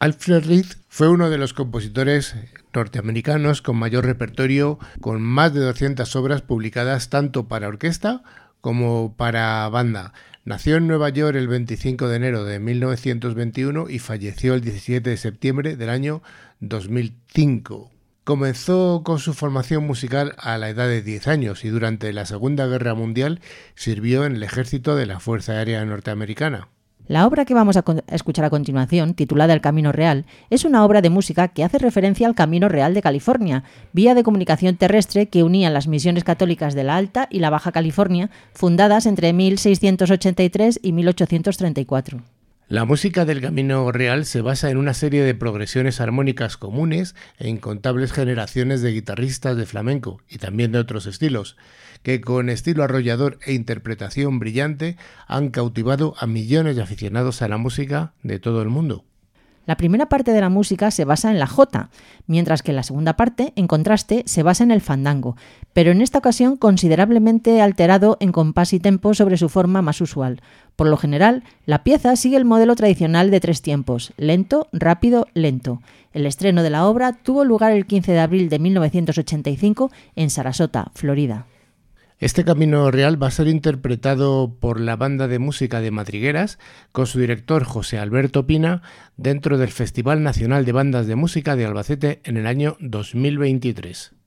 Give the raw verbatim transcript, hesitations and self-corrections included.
Alfred Reed fue uno de los compositores norteamericanos con mayor repertorio, con más de doscientas obras publicadas tanto para orquesta como para banda. Nació en Nueva York el veinticinco de enero de mil novecientos veintiuno y falleció el diecisiete de septiembre del año dos mil cinco. Comenzó con su formación musical a la edad de diez años y durante la Segunda Guerra Mundial sirvió en el ejército de la Fuerza Aérea Norteamericana. La obra que vamos a escuchar a continuación, titulada El Camino Real, es una obra de música que hace referencia al Camino Real de California, vía de comunicación terrestre que unía las misiones católicas de la Alta y la Baja California, fundadas entre mil seiscientos ochenta y tres y mil ochocientos treinta y cuatro. La música del Camino Real se basa en una serie de progresiones armónicas comunes e incontables generaciones de guitarristas de flamenco y también de otros estilos, que con estilo arrollador e interpretación brillante han cautivado a millones de aficionados a la música de todo el mundo. La primera parte de la música se basa en la jota, mientras que la segunda parte, en contraste, se basa en el fandango, pero en esta ocasión considerablemente alterado en compás y tempo sobre su forma más usual. Por lo general, la pieza sigue el modelo tradicional de tres tiempos, lento, rápido, lento. El estreno de la obra tuvo lugar el quince de abril de mil novecientos ochenta y cinco en Sarasota, Florida. Este Camino Real va a ser interpretado por la Banda de Música de Madrigueras con su director José Alberto Pina dentro del Festival Nacional de Bandas de Música de Albacete en el año dos mil veintitrés.